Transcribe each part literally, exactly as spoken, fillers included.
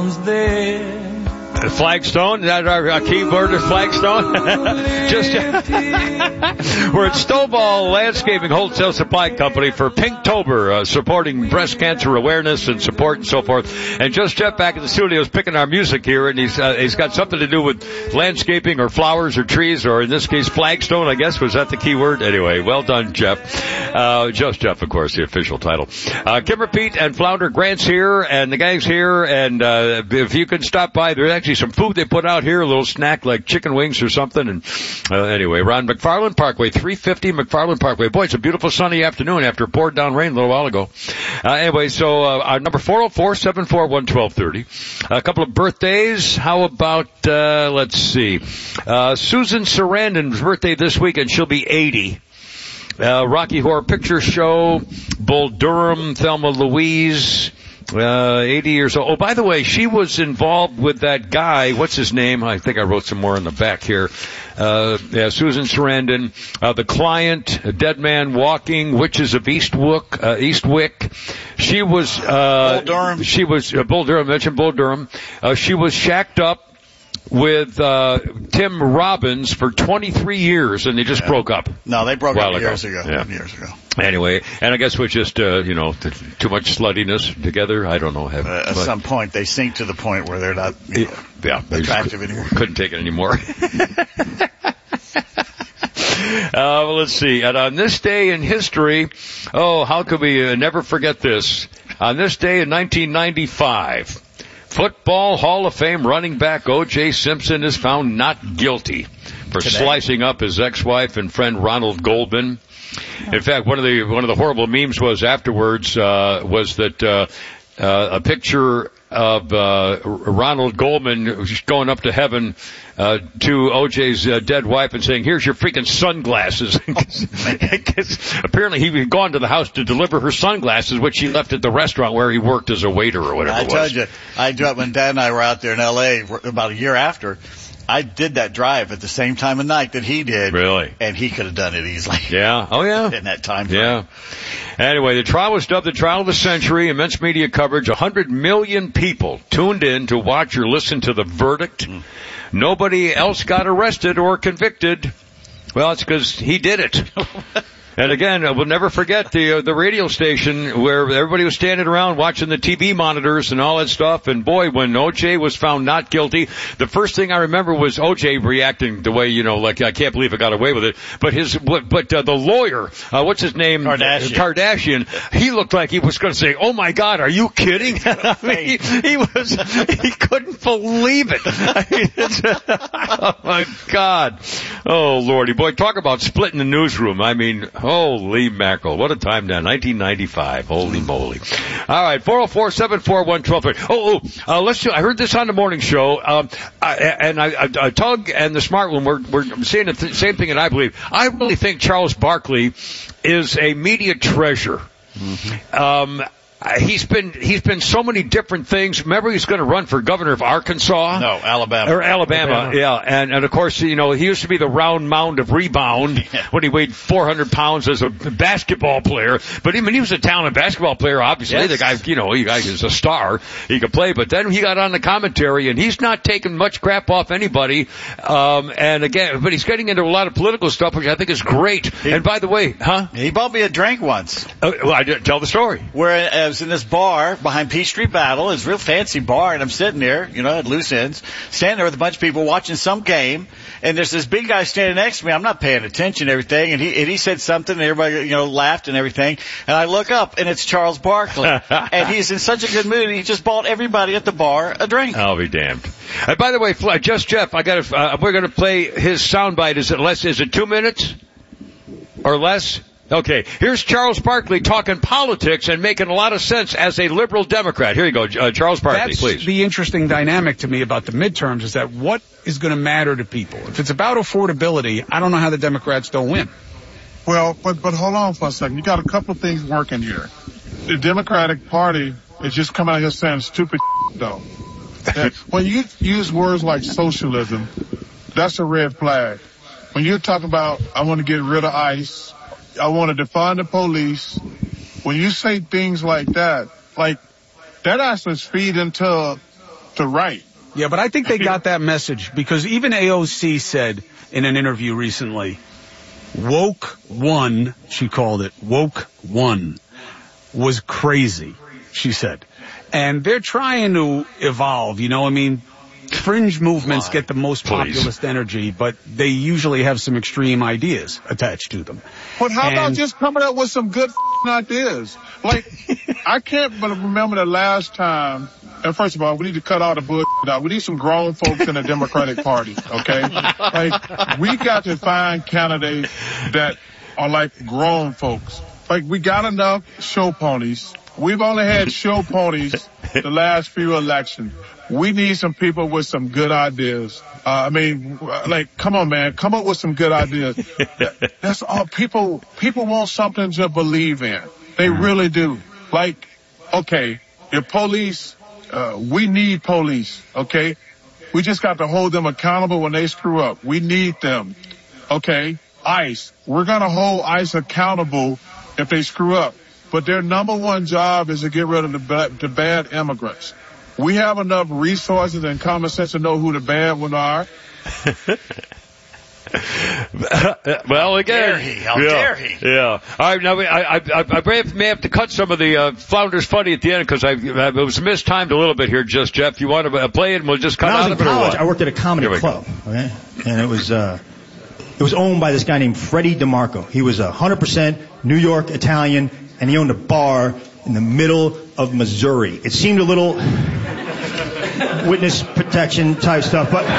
comes there. Flagstone, that our, our keyboard is Flagstone. Just we're at Stovall Landscaping Wholesale Supply Company for Pinktober, uh, supporting breast cancer awareness and support and so forth. And Just Jeff back in the studio is picking our music here, and he's uh, he's got something to do with landscaping or flowers or trees, or in this case Flagstone, I guess. Was that the key word? Anyway, well done, Jeff. Uh, Just Jeff, of course, the official title. Uh, Kimmer Pete and Flounder Grant's here, and the gang's here, and uh, if you can stop by, there's actually some food they put out here, a little snack like chicken wings or something. And uh, anyway, we're on McFarland Parkway, three fifty McFarland Parkway. Boy, it's a beautiful sunny afternoon after it poured down rain a little while ago. Uh, anyway, so uh, our number four oh four, seven four one, one two three oh. A couple of birthdays. How about, uh, let's see, uh, Susan Sarandon's birthday this week, and she'll be eighty. Uh, Rocky Horror Picture Show, Bull Durham, Thelma Louise, Uh, eighty years old. Oh, by the way, she was involved with that guy. What's his name? I think I wrote some more in the back here. Uh, yeah, Susan Sarandon, uh, The Client, A Dead Man Walking, Witches of Eastwick, uh, Eastwick. She was, uh, Bull Durham. She was, uh, Bull Durham, mentioned Bull Durham. Uh, she was shacked up with, uh, Tim Robbins for twenty-three years, and they just yeah. broke up. No, they broke up ago. years ago. Yeah. Years ago. Anyway, and I guess we're just, uh, you know, t- too much sluttiness together. I don't know. Have, uh, at some point, they sink to the point where they're not, you know, yeah, attractive anymore. Couldn't take it anymore. uh, well, let's see. And on this day in history, oh, how could we uh, never forget this? On this day in nineteen ninety-five, Football Hall of Fame running back O J Simpson is found not guilty for Today? slicing up his ex-wife and friend Ronald Goldman. In fact, one of the one of the horrible memes was afterwards uh, was that uh, uh, a picture of uh, Ronald Goldman going up to heaven uh, to O J's uh, dead wife and saying, "Here's your freaking sunglasses." Apparently, he had gone to the house to deliver her sunglasses, which he left at the restaurant where he worked as a waiter or whatever. I it was. told you, I do it when Dad and I were out there in L A about a year after. I did that drive at the same time of night that he did. Really? And he could have done it easily. Yeah. Oh, yeah. In that time frame. Yeah. Anyway, the trial was dubbed the trial of the century. Immense media coverage. A hundred million people tuned in to watch or listen to the verdict. Mm. Nobody else got arrested or convicted. Well, it's because he did it. And again, we'll never forget the uh, the radio station where everybody was standing around watching the T V monitors and all that stuff. And boy, when O J was found not guilty, the first thing I remember was O J reacting the way, you know, like, I can't believe I got away with it. But his, but, but uh, the lawyer, uh, what's his name? Kardashian. Kardashian. He looked like he was going to say, "Oh my God, are you kidding?" I mean, he, he was, he couldn't believe it. I mean, it's, oh my God. Oh Lordy, boy, talk about splitting the newsroom. I mean, holy mackerel. What a time now. nineteen ninety-five. Holy moly. All right. four oh four, seven four one, one two three oh. Oh, uh, let's do, I heard this on the morning show. Um, I, and I, I, I, Tug and the Smart One were, were saying the th- same thing that I believe. I really think Charles Barkley is a media treasure. Mm-hmm. Um, He's been, he's been so many different things. Remember, he's going to run for governor of Arkansas? No, Alabama. Or Alabama, Alabama. yeah. And, and of course, you know, he used to be the round mound of rebound yeah. when he weighed four hundred pounds as a basketball player. But I mean, he was a talented basketball player, obviously. Yes. The guy, you know, he guy is a star. He could play. But then he got on the commentary, and he's not taking much crap off anybody. Um, and again, but he's getting into a lot of political stuff, which I think is great. He, and by the way, huh? He bought me a drink once. Uh, well, I did, tell the story. Where, uh, I was in this bar behind Peachtree Battle. It's a real fancy bar, and I'm sitting there, you know, at loose ends, standing there with a bunch of people watching some game, and there's this big guy standing next to me. I'm not paying attention to everything, and he and he said something, and everybody, you know, laughed and everything, and I look up, and it's Charles Barkley, and he's in such a good mood, he just bought everybody at the bar a drink. I'll be damned. Uh, by the way, Just Jeff, I got uh, we're going to play his soundbite. Is it less? Is it two minutes or less? Okay, here's Charles Barkley talking politics and making a lot of sense as a liberal Democrat. Here you go, uh, Charles Barkley, That's please. The interesting dynamic to me about the midterms is that what is going to matter to people? If it's about affordability, I don't know how the Democrats don't win. Well, but but hold on for a second. You got a couple of things working here. The Democratic Party is just coming out here saying stupid though. When you use words like socialism, that's a red flag. When you're talking about, I want to get rid of ICE, I want to defund the police. When you say things like that, like, that actually feed into to right. Yeah, but I think they got that message because even A O C said in an interview recently, woke one, she called it, woke one, was crazy, she said. And they're trying to evolve, you know, I mean, fringe movements get the most populist energy, but they usually have some extreme ideas attached to them. But how and about just coming up with some good ideas? Like, I can't but remember the last time, and first of all, we need to cut all the bullshit out. We need some grown folks in the Democratic Party, okay? Like, we got to find candidates that are like grown folks. Like, we got enough show ponies. We've only had show ponies the last few elections. We need some people with some good ideas. Uh, I mean, like, come on, man, come up with some good ideas. That, that's all. People, people want something to believe in. They really do. Like, okay, if police, uh, we need police, okay? We just got to hold them accountable when they screw up. We need them, okay? ICE, we're going to hold ICE accountable if they screw up. But their number one job is to get rid of the bad, the bad immigrants. We have enough resources and common sense to know who the bad ones are. Well, again, dare he? How yeah, dare he? Yeah. All right, now I, I, I, I may have to cut some of the uh, Flounders Funny at the end because I, I it was mistimed a little bit here. Just Jeff, you want to play it, and we'll just cut when out I was of in it. college, or what? I worked at a comedy club, okay, and it was uh, it was owned by this guy named Freddie DeMarco. He was a hundred percent New York Italian, and he owned a bar in the middle of Missouri. It seemed a little witness protection type stuff, but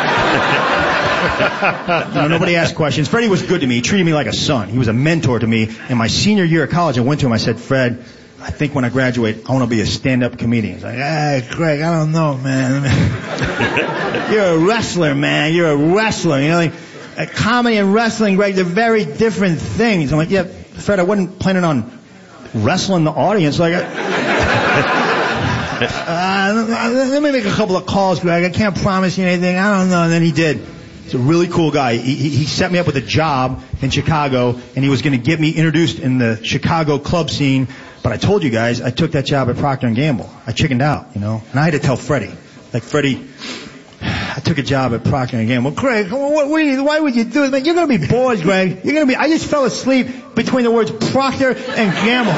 you know, nobody asked questions. Freddie was good to me. He treated me like a son. He was a mentor to me. In my senior year of college, I went to him. I said, Fred, I think when I graduate, I want to be a stand-up comedian. He's like, hey, Greg, I don't know, man. You're a wrestler, man. You're a wrestler. You know, like, a comedy and wrestling, Greg, they're very different things. I'm like, yeah, Fred, I wasn't planning on wrestling the audience. Like, uh, let me make a couple of calls, Greg. I can't promise you anything. I don't know. And then he did. He's a really cool guy. He, he, he set me up with a job in Chicago, and he was going to get me introduced in the Chicago club scene. But I told you guys, I took that job at Procter and Gamble. I chickened out, you know. And I had to tell Freddie, like, Freddie, I took a job at Procter and Gamble. Greg, what, what are you, why would you do it? You're going to be bored, Greg. You're going to be. I just fell asleep between the words Procter and Gamble.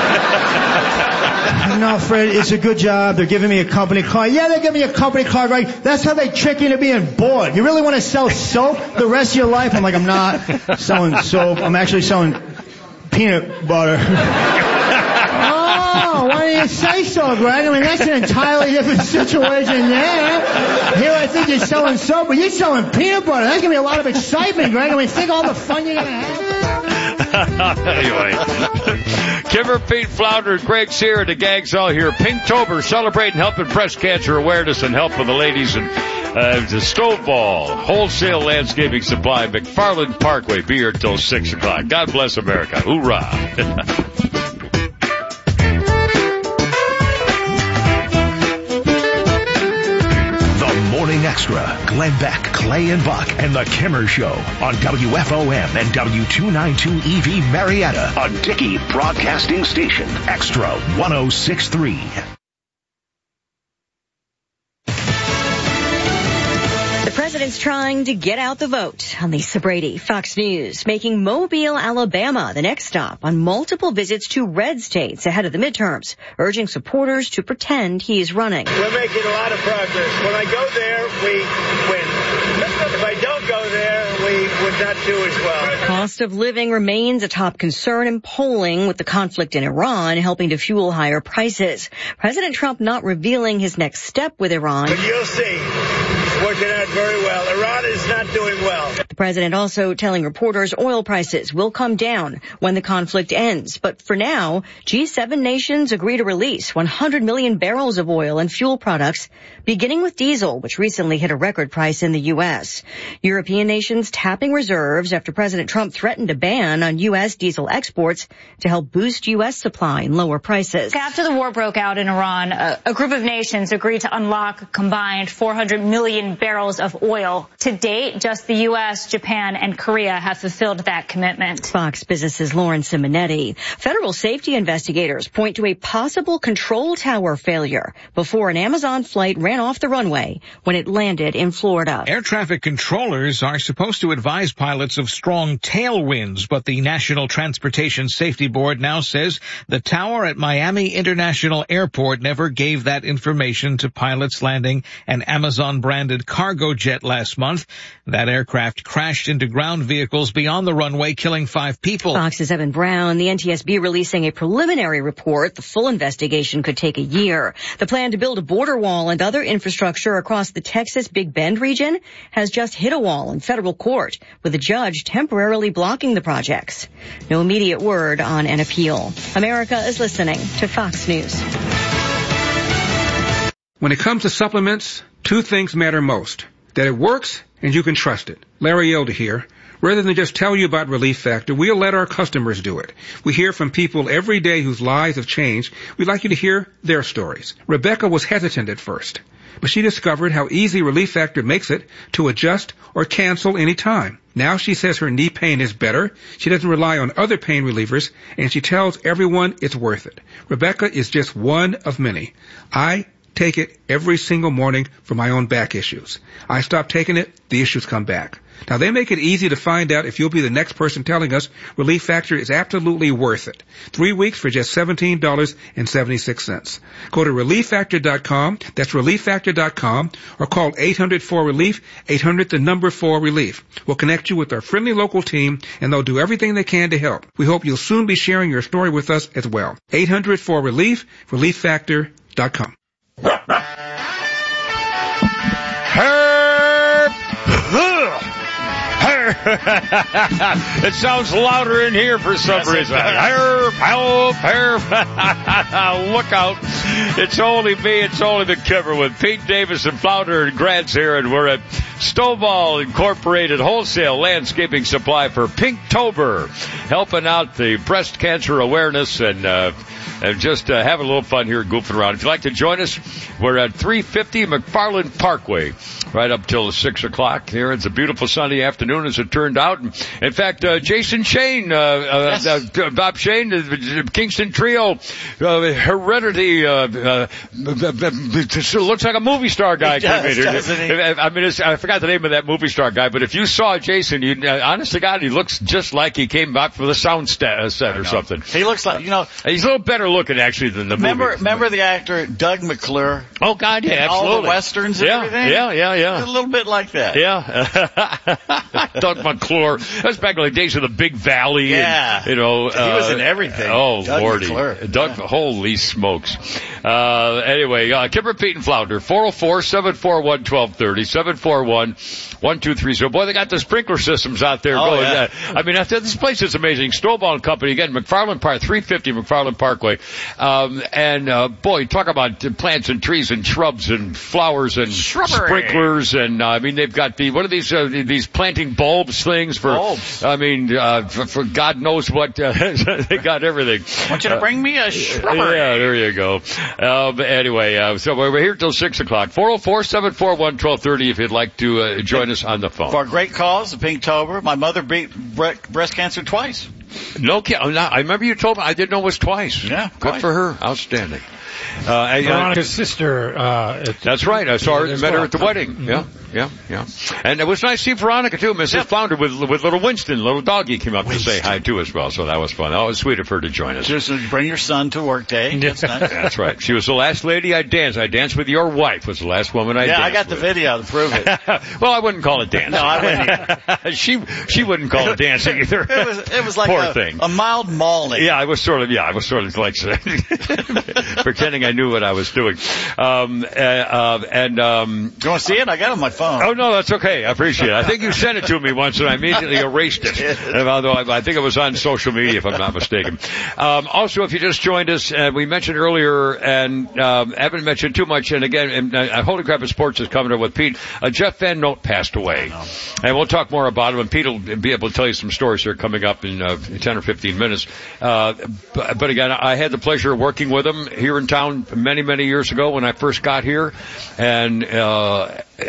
No, Fred, it's a good job. They're giving me a company car. Yeah, they're giving me a company car, right? That's how they trick you into being bored. You really want to sell soap the rest of your life? I'm like, I'm not selling soap. I'm actually selling peanut butter. Oh, why didn't you say so, Greg? I mean, that's an entirely different situation there. Here I think you're selling soap, but you're selling peanut butter. That's going to be a lot of excitement, Greg. I mean, think all the fun you're going to have. Anyway, Kimmer, Pete, Flounder, Greg Sear, the gang's all here. Pinktober, celebrating helping breast cancer awareness and help for the ladies. And uh, the Stovall Wholesale Landscaping Supply, McFarland Parkway. Be here till six o'clock. God bless America. Hoorah. Morning Extra, Glenn Beck, Clay and Buck, and The Kimmer Show on W F O M and W two ninety-two E V Marietta, a Dickey broadcasting station. Extra one oh six point three. The president's trying to get out the vote. On Lisa Brady, Fox News, making Mobile, Alabama the next stop on multiple visits to red states ahead of the midterms, urging supporters to pretend he's running. We're making a lot of progress. When I go there, we win. If I don't go there, we would not do as well. Cost of living remains a top concern in polling, with the conflict in Iran helping to fuel higher prices. President Trump not revealing his next step with Iran. But you'll see. It's working out very well. Iran is not doing well. The president also telling reporters oil prices will come down when the conflict ends. But for now, G seven nations agree to release one hundred million barrels of oil and fuel products, beginning with diesel, which recently hit a record price in the U S. European nations tapping reserves after President Trump threatened a ban on U S diesel exports to help boost U S supply and lower prices. After the war broke out in Iran, a, a group of nations agreed to unlock a combined four hundred million barrels of oil. To date, just the U S S, Japan, and Korea have fulfilled that commitment. Fox Business's Lauren Simonetti. Federal safety investigators point to a possible control tower failure before an Amazon flight ran off the runway when it landed in Florida. Air traffic controllers are supposed to advise pilots of strong tailwinds, but the National Transportation Safety Board now says the tower at Miami International Airport never gave that information to pilots landing an Amazon-branded cargo jet last month. That aircraft crashed into ground vehicles beyond the runway, killing five people. Fox's Evan Brown. The N T S B releasing a preliminary report. The full investigation could take a year. The plan to build a border wall and other infrastructure across the Texas Big Bend region has just hit a wall in federal court, with a judge temporarily blocking the projects. No immediate word on an appeal. America is listening to Fox News. When it comes to supplements, two things matter most. That it works and you can trust it. Larry Elder here. Rather than just tell you about Relief Factor, we'll let our customers do it. We hear from people every day whose lives have changed. We'd like you to hear their stories. Rebecca was hesitant at first, but she discovered how easy Relief Factor makes it to adjust or cancel any time. Now she says her knee pain is better, she doesn't rely on other pain relievers, and she tells everyone it's worth it. Rebecca is just one of many. I take it every single morning for my own back issues. I stop taking it, the issues come back. Now, they make it easy to find out if you'll be the next person telling us Relief Factor is absolutely worth it. Three weeks for just seventeen dollars and seventy-six cents. Go to relief factor dot com, that's relief factor dot com, or call eight hundred four relief, eight hundred the number four relief. We'll connect you with our friendly local team, and they'll do everything they can to help. We hope you'll soon be sharing your story with us as well. eight hundred four relief, relief factor dot com. It sounds louder in here for some yes, reason. Herp, help, herp. Look out. It's only me, it's only the Kimmer with Pete Davis and Flounder and Grants here, and we're at Stovall Incorporated Wholesale Landscaping Supply for Pinktober, helping out the breast cancer awareness and uh and just uh, having a little fun here goofing around. If you'd like to join us, we're at three fifty McFarland Parkway, right up till six o'clock here. It's a beautiful sunny afternoon, as it turned out. In fact, uh, Jason Shane, uh, uh, yes. uh, Bob Shane, the Kingston Trio, uh, Heredity, uh, uh, looks like a movie star guy. He does, doesn't he? I mean, it's, I forgot the name of that movie star guy, but if you saw Jason, you, uh, honest to God, he looks just like he came back from the sound sta- set or something. He looks like, you know, he's a little better looking actually than the remember, movie. Remember the actor Doug McClure? Oh God, yeah, absolutely. All the westerns and yeah, everything? Yeah, yeah, yeah. A little bit like that. Yeah. Doug McClure. That's back in the days of the Big Valley. Yeah. And, you know, he uh, was in everything. Oh, Doug Lordy. McClure. Doug, yeah. Holy smokes. Uh, anyway, uh, Kimber, Pete, and Flounder, four oh four, seven four one, one two three oh, seven four one, one two three oh. Boy, they got the sprinkler systems out there oh, going. Yeah. Uh, I mean, this place is amazing. Stovall and Company, again, McFarland Park, three fifty McFarland Parkway. Um, and, uh, boy, talk about plants and trees and shrubs and flowers and Shrubbery. sprinklers. And, uh, I mean, they've got the, what are these, uh, these planting bulbs things for, bulbs. I mean, uh, for, for God knows what, uh, they got everything. I want you to bring me a shrubbery. Yeah, there you go. Um, anyway, uh, so we're here till six o'clock. four oh four, seven four one, one two three oh if you'd like to, uh, join us on the phone. For a great cause, the Pinktober. My mother beat breast cancer twice. No, I remember you told me. I didn't know it was twice. Yeah, good twice. for her. Outstanding. Uh, Veronica's uh, sister. Uh, at, that's right. I saw her, met well. her at the wedding. Mm-hmm. Yeah, yeah, yeah. And it was nice to see Veronica too, Missus Yep. Flounder with with little Winston, little doggy came up Winston. to say hi too as well. So that was fun. That was sweet of her to join us. Just bring your son to work day. That's nice. That's right. She was the last lady I danced. I danced with your wife. Was the last woman I yeah, danced I got with. the video to prove it. Well, I wouldn't call it dancing. No, I wouldn't either. she she wouldn't call it dancing either. It was it was like Poor a, thing. a mild mauling. Yeah, I was sort of yeah, I was sort of like pretending I knew what I was doing. Um, uh, uh, and um, you want to see it? I got it on my phone. Oh no, that's okay. I appreciate it. I think you sent it to me once, and I immediately erased it. Although I, I think it was on social media, if I'm not mistaken. Um, also, if you just joined us, uh, we mentioned earlier, and um, haven't mentioned too much. And again, and, uh, Holy Crap of Sports is coming up with Pete. Uh, Jeff Van Note passed away, and we'll talk more about him. And Pete will be able to tell you some stories that are coming up in uh, ten or fifteen minutes. Uh, but, but again, I had the pleasure of working with him here in town many, many years ago when I first got here, and uh, and he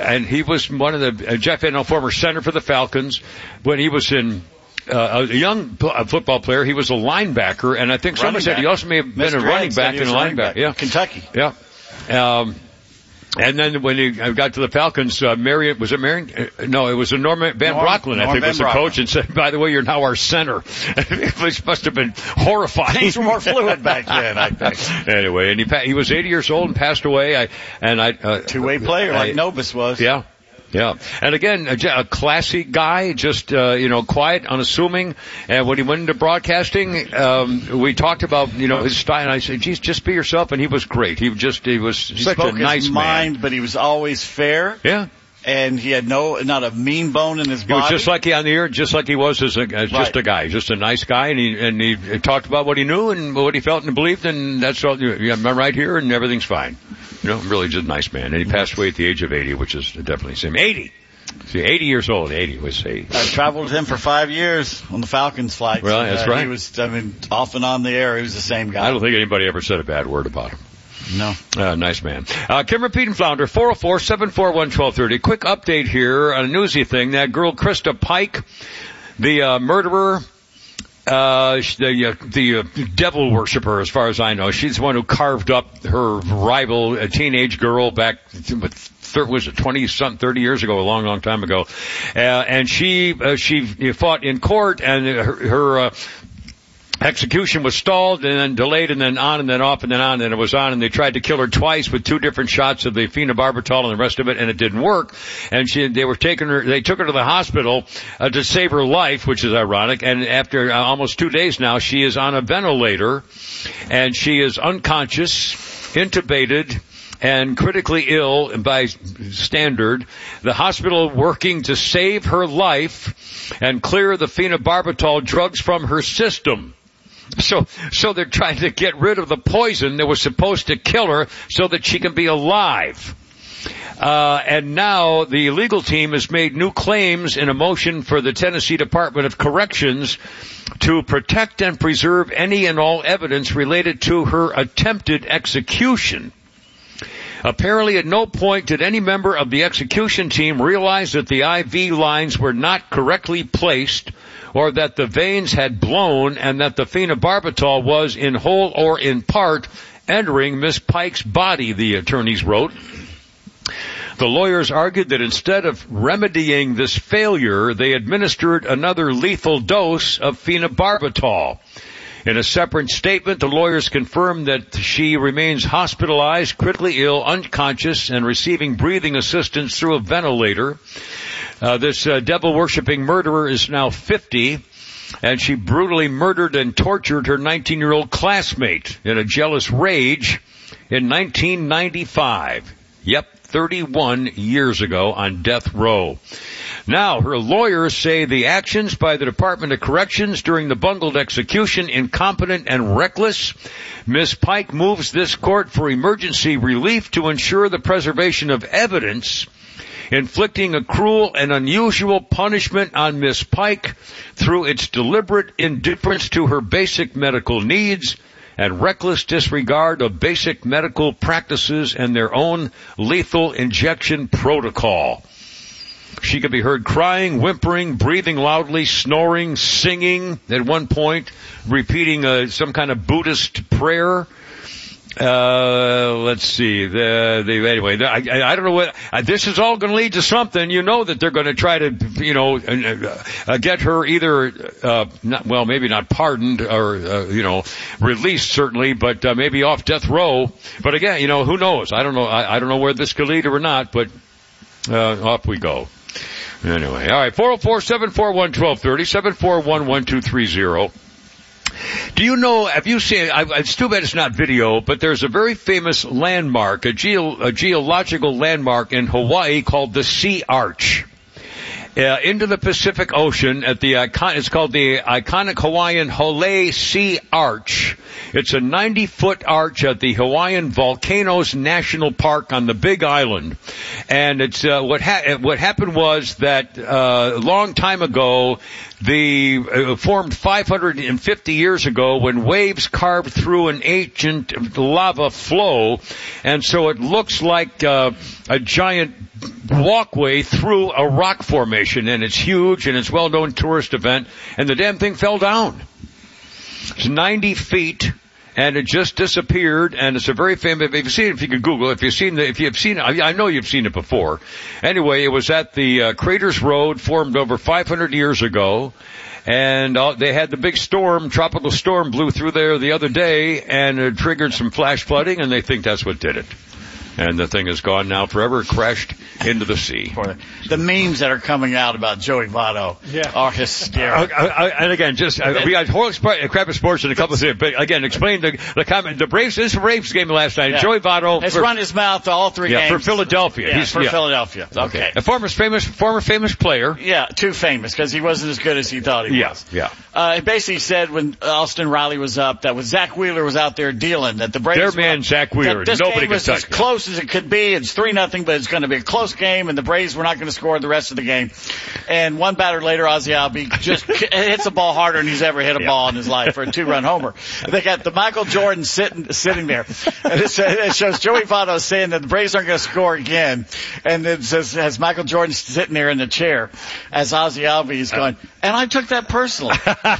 he was one of the, uh, Jeff Hadnell, former center for the Falcons, when he was in, uh, a young p- a football player. He was a linebacker, and I think Running someone said back. he also may have been Mister a running Grant said back he and was a running linebacker. back. Yeah. Kentucky. Yeah. Um, and then when he got to the Falcons, uh, Marion, was it Marion? Uh, no, it was a Norman Van Norm, Brocklin, I Norm think, Van was the Brocklin. coach, and said, by the way, you're now our center. Which must have been horrifying. Things were more fluid back then, I think. Anyway, and he pa- he was eighty years old and passed away. I and I uh, Two-way player like I- Novus was. Yeah. Yeah. And again, a, a classy guy, just, uh, you know, quiet, unassuming. And when he went into broadcasting, um, we talked about, you know, his style. And I said, geez, just be yourself. And he was great. He just, he was He such spoke a nice his man. mind, but he was always fair. Yeah. And he had no, not a mean bone in his He body. was just like he on the air, just like he was as, a, as just Right. a guy, just a nice guy, and he and he talked about what he knew and what he felt and believed, and that's all. Yeah, I'm right here, and everything's fine. You know, really just a nice man. And he passed away at the age of eighty, which is definitely same. eighty. See, eighty years old. eighty was eighty. I traveled with him for five years on the Falcons flights. Well, that's uh, right. He was, I mean, off and on the air. He was the same guy. I don't think anybody ever said a bad word about him. No. Uh, nice man. Uh, Kim Repeat and Flounder, four oh four, seven four one, one two three oh. Quick update here on a newsy thing. That girl, Krista Pike, the uh, murderer, uh, the, uh, the uh, devil worshiper, as far as I know. She's the one who carved up her rival, a teenage girl, back with thir- was it twenty something, thirty years ago, a long, long time ago. Uh, and she, uh, she fought in court, and her, her uh, execution was stalled and then delayed and then on and then off and then on and it was on, and they tried to kill her twice with two different shots of the phenobarbital and the rest of it, and it didn't work. And she, they were taking her, they took her to the hospital uh, to save her life, which is ironic. And after uh, almost two days now, she is on a ventilator and she is unconscious, intubated, and critically ill by standard. The hospital working to save her life and clear the phenobarbital drugs from her system. So, so they're trying to get rid of the poison that was supposed to kill her so that she can be alive. Uh, and now the legal team has made new claims in a motion for the Tennessee Department of Corrections to protect and preserve any and all evidence related to her attempted execution. Apparently at no point did any member of the execution team realize that the I V lines were not correctly placed, or that the veins had blown, and that the phenobarbital was in whole or in part entering Miss Pike's body, the attorneys wrote. The lawyers argued that instead of remedying this failure, they administered another lethal dose of phenobarbital. In a separate statement, the lawyers confirmed that she remains hospitalized, critically ill, unconscious, and receiving breathing assistance through a ventilator. Uh, this uh, devil-worshipping murderer is now fifty, and she brutally murdered and tortured her nineteen-year-old classmate in a jealous rage in nineteen ninety-five. Yep, thirty-one years ago on death row. Now, her lawyers say the actions by the Department of Corrections during the bungled execution incompetent and reckless. Miss Pike moves this court for emergency relief to ensure the preservation of evidence, inflicting a cruel and unusual punishment on Miss Pike through its deliberate indifference to her basic medical needs and reckless disregard of basic medical practices and their own lethal injection protocol. She could be heard crying, whimpering, breathing loudly, snoring, singing at one point, repeating uh, some kind of Buddhist prayer. Uh, let's see. The, the, anyway, the, I, I don't know what, uh, this is all going to lead to something. You know that they're going to try to, you know, uh, uh, get her either, uh, not, well, maybe not pardoned or, uh, you know, released certainly, but, uh, maybe off death row. But again, you know, who knows? I don't know. I, I don't know where this could lead or not, but, uh, off we go. Anyway, all right, four oh four, seven four one, one two three oh, seven four one, one two three oh. Do you know, have you seen, I, it's too bad it's not video, but there's a very famous landmark, a, geo, a geological landmark in Hawaii called the Sea Arch. Uh, into the Pacific Ocean at the icon, it's called the iconic Hawaiian Hole Sea Arch. It's a ninety foot arch at the Hawaiian Volcanoes National Park on the Big Island. And it's, uh, what ha- what happened was that, uh, a long time ago, the, uh, formed five hundred fifty years ago when waves carved through an ancient lava flow. And so it looks like, uh, a giant walkway through a rock formation, and it's huge, and it's a well-known tourist event, and the damn thing fell down. It's ninety feet, and it just disappeared, and it's a very famous, if you've seen it, if you can Google it, if you've seen the, if you've seen it, I know you've seen it before. Anyway, it was at the uh, Craters Road, formed over five hundred years ago, and uh, they had the big storm, tropical storm blew through there the other day, and it triggered some flash flooding, and they think that's what did it. And the thing is gone now forever, crashed into the sea. The memes that are coming out about Joey Votto yeah. are hysterical. Uh, uh, and again, just, uh, we got whole exp- crap of sports and a couple of things, but again, explain the, the comment, the Braves, this Braves game last night, yeah. Joey Votto. Has for, run his mouth all three yeah, games. for Philadelphia. Yeah, He's, for yeah. Philadelphia. Okay. okay. A former famous, former famous player. Yeah, too famous, because he wasn't as good as he thought he yeah, was. Yeah, uh, he basically said when Austin Riley was up, that when Zach Wheeler was out there dealing, that the Braves. Their man, were, Zach Wheeler. This Nobody game was can as touch it. close as it could be. It's three nothing, but it's going to be a close game, and the Braves were not going to score the rest of the game. And one batter later, Ozzie Albies just hits a ball harder than he's ever hit a yeah. ball in his life for a two-run homer. They got the Michael Jordan sitting sitting there, and it, it shows Joey Votto saying that the Braves aren't going to score again, and it says has Michael Jordan sitting there in the chair as Ozzie Albies is going, and I took that personally.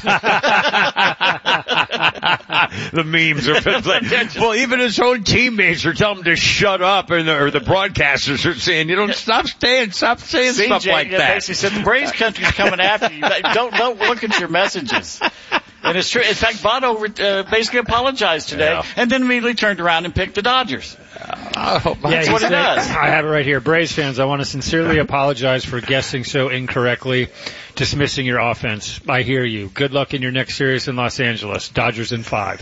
The memes are well, even his own teammates are telling him to shut up, and the, or the broadcasters are saying, you don't stop saying, stop saying C J stuff like that. Basically said the Braves country's coming after you. Don't don't look at your messages. And it's true. In fact, Votto uh, basically apologized today, yeah. and then immediately turned around and picked the Dodgers. Oh, That's yeah, what he said, does. I have it right here. Braves fans, I want to sincerely apologize for guessing so incorrectly, dismissing your offense. I hear you. Good luck in your next series in Los Angeles. Dodgers in five.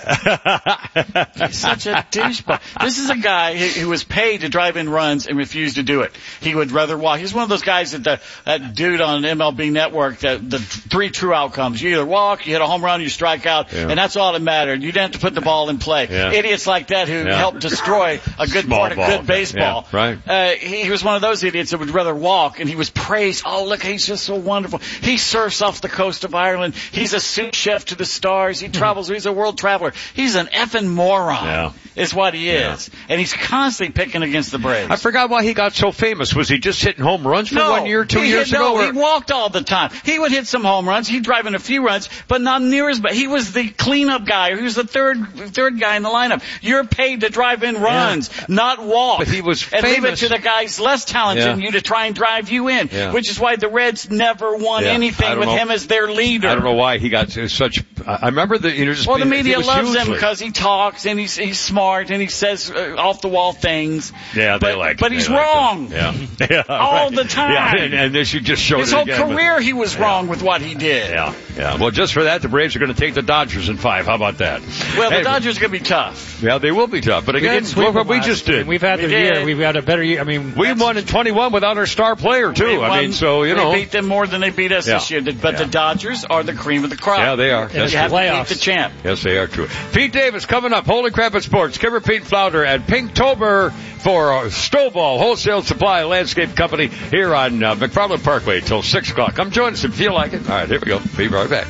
He's such a douchebag. This is a guy who was paid to drive in runs and refused to do it. He would rather walk. He's one of those guys that the that dude on M L B Network, that the three true outcomes. You either walk, you hit a home run, you strike out, yeah. and that's all that mattered. You didn't have to put the ball in play. Yeah. Idiots like that who yeah. help destroy a good Small part of ball. good baseball. Yeah, right. Uh, he, he was one of those idiots that would rather walk, and he was praised. Oh, look, he's just so wonderful. He surfs off the coast of Ireland. He's a sous chef to the stars. He travels. He's a world traveler. He's an effing moron, yeah. is what he is. Yeah. And he's constantly picking against the Braves. I forgot why he got so famous. Was he just hitting home runs for no, one year, two he years hit, ago? No, or? he walked all the time. He would hit some home runs. He'd drive in a few runs, but not near as bad. He was the cleanup guy. He was the third third guy in the lineup. You're paid to drive in runs, yeah. not walk. But he was and famous. leave it to the guys less talented yeah. than you to try and drive you in, yeah. which is why the Reds never won yeah. anything with know. him as their leader. I don't know why he got such. I remember the you know just. Well, the media loves hugely. him because he talks and he's he's smart and he says uh, off the wall things. Yeah, they but, like. But they he's like wrong. Yeah, yeah all right. the time. Yeah, and, and this you just showed his it whole again, career. but, He was yeah. wrong with what he did. Yeah, yeah. Well, just for that, the Braves are going to take the Dodgers in five. How about that? Well, the hey, Dodgers are going to be tough. Yeah, they will be tough. But again, look what we just did. We've had we the did. year. We've had a better year. I mean, we won in twenty-one without our star player too. Won, I mean, so you know, they beat them more than they beat us yeah. this year. But yeah. the Dodgers are the cream of the crop. Yeah, they are. And you have playoffs. to beat the champ. Yes, they are true. Pete Davis coming up. Holy crap at sports. Kimmer Pete Flounder at Pinktober for Stovall Wholesale Supply Landscape Company here on uh, McFarland Parkway till six o'clock. Come join us if you feel like it. All right, here we go. Be right back.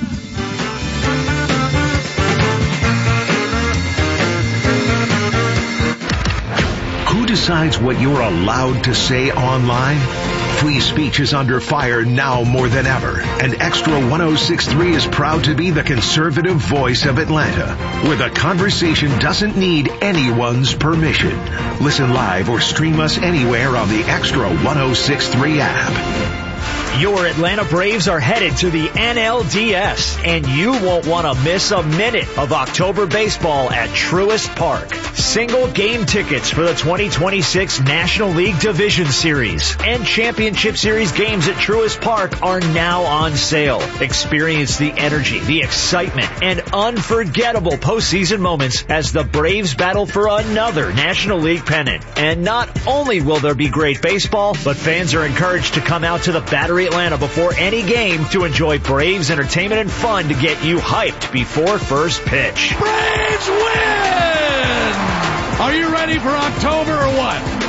Who decides what you're allowed to say online? Free speech is under fire now more than ever, and Extra one oh six point three is proud to be the conservative voice of Atlanta, where the conversation doesn't need anyone's permission. Listen live or stream us anywhere on the Extra one oh six point three app. Your Atlanta Braves are headed to the N L D S, and you won't want to miss a minute of October baseball at Truist Park. Single game tickets for the twenty twenty-six National League Division Series and Championship Series games at Truist Park are now on sale. Experience the energy, the excitement, and unforgettable postseason moments as the Braves battle for another National League pennant. And not only will there be great baseball, but fans are encouraged to come out to the Battery Atlanta before any game to enjoy Braves entertainment and fun to get you hyped before first pitch. Braves win! Are you ready for October or what?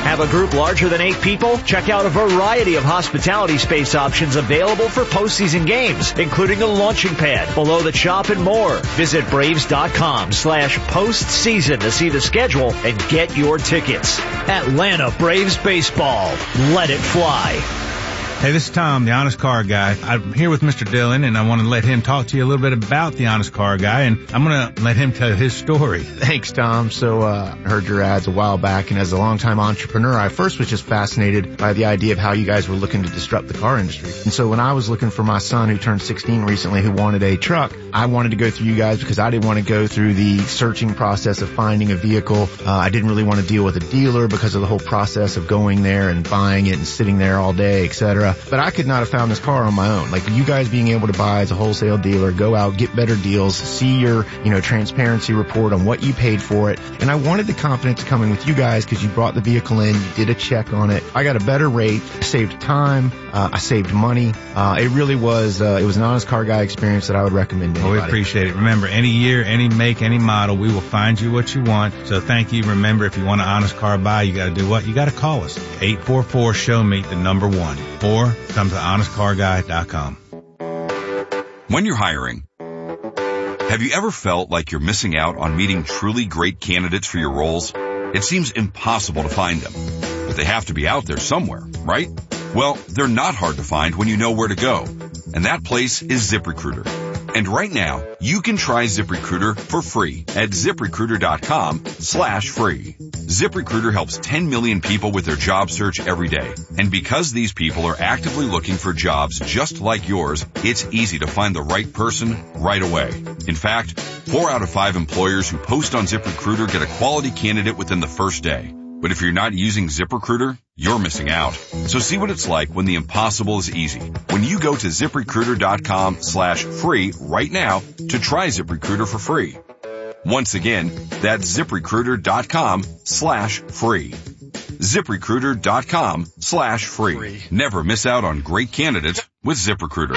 Have a group larger than eight people? Check out a variety of hospitality space options available for postseason games, including a launching pad, below the chop, and more. Visit Braves.com slash postseason to see the schedule and get your tickets. Atlanta Braves Baseball. Let it fly. Hey, this is Tom, the Honest Car Guy. I'm here with Mister Dillon, and I want to let him talk to you a little bit about the Honest Car Guy, and I'm going to let him tell his story. Thanks, Tom. So, uh, I heard your ads a while back, and as a longtime entrepreneur, I first was just fascinated by the idea of how you guys were looking to disrupt the car industry. And so when I was looking for my son, who turned sixteen recently, who wanted a truck, I wanted to go through you guys because I didn't want to go through the searching process of finding a vehicle. Uh, I didn't really want to deal with a dealer because of the whole process of going there and buying it and sitting there all day, et cetera. But I could not have found this car on my own. Like, you guys being able to buy as a wholesale dealer, go out, get better deals, see your, you know, transparency report on what you paid for it. And I wanted the confidence to come in with you guys because you brought the vehicle in, you did a check on it. I got a better rate, I saved time, uh, I saved money. Uh, it really was, uh, it was an Honest Car Guy experience that I would recommend to anybody. Well, we appreciate it. Remember, any year, any make, any model, we will find you what you want. So thank you. Remember, if you want an Honest Car Buy, you got to do what? You got to call us. eight four four, show me, the number one. Or come to honest car guy dot com. When you're hiring, have you ever felt like you're missing out on meeting truly great candidates for your roles? It seems impossible to find them, but they have to be out there somewhere, right? Well, they're not hard to find when you know where to go, and that place is ZipRecruiter. And right now, you can try ZipRecruiter for free at ZipRecruiter.com slash free. ZipRecruiter helps ten million people with their job search every day. And because these people are actively looking for jobs just like yours, it's easy to find the right person right away. In fact, four out of five employers who post on ZipRecruiter get a quality candidate within the first day. But if you're not using ZipRecruiter, you're missing out. So see what it's like when the impossible is easy. When you go to ZipRecruiter.com slash free right now to try ZipRecruiter for free. Once again, that's ZipRecruiter.com slash free. ZipRecruiter.com slash free. Never miss out on great candidates with ZipRecruiter.